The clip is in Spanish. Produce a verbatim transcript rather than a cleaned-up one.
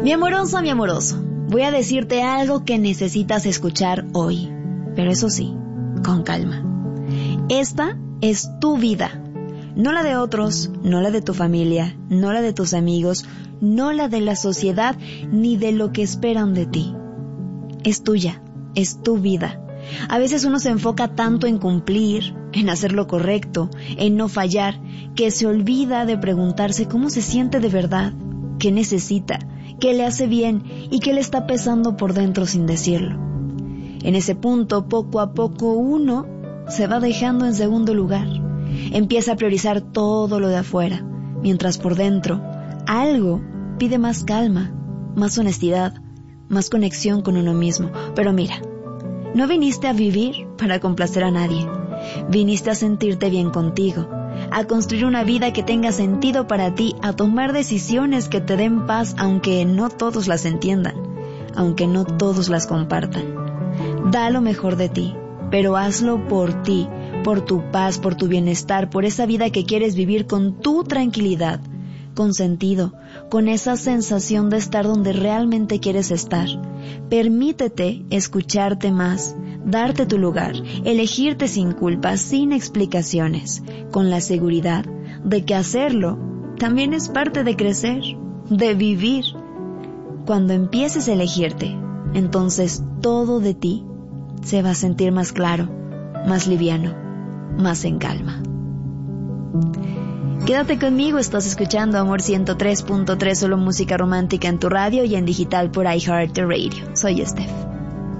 Mi amorosa, mi amoroso, voy a decirte algo que necesitas escuchar hoy, pero eso sí, con calma. Esta es tu vida, no la de otros, no la de tu familia, no la de tus amigos, no la de la sociedad, ni de lo que esperan de ti. Es tuya, es tu vida. A veces uno se enfoca tanto en cumplir, en hacer lo correcto, en no fallar, que se olvida de preguntarse cómo se siente de verdad, qué necesita, qué le hace bien y qué le está pesando por dentro sin decirlo. En ese punto, poco a poco, uno se va dejando en segundo lugar. Empieza a priorizar todo lo de afuera, mientras por dentro algo pide más calma, más honestidad, más conexión con uno mismo. Pero mira, no viniste a vivir para complacer a nadie. Viniste a sentirte bien contigo, a construir una vida que tenga sentido para ti, a tomar decisiones que te den paz, aunque no todos las entiendan, aunque no todos las compartan. Da lo mejor de ti, pero hazlo por ti, por tu paz, por tu bienestar, por esa vida que quieres vivir con tu tranquilidad, con sentido, con esa sensación de estar donde realmente quieres estar. Permítete escucharte más, darte tu lugar, elegirte sin culpa, sin explicaciones, con la seguridad de que hacerlo también es parte de crecer, de vivir. Cuando empieces a elegirte, entonces todo de ti se va a sentir más claro, más liviano, más en calma. Quédate conmigo, estás escuchando Amor ciento tres punto tres, solo música romántica en tu radio y en digital por iHeartRadio. Soy Steph.